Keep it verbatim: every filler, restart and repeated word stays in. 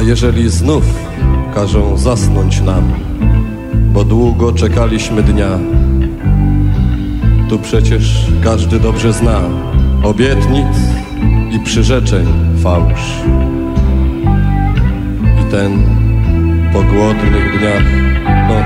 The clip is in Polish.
jeżeli znów każą zasnąć nam, bo długo czekaliśmy dnia, tu przecież każdy dobrze zna obietnic i przyrzeczeń fałsz. I ten po głodnych dniach, no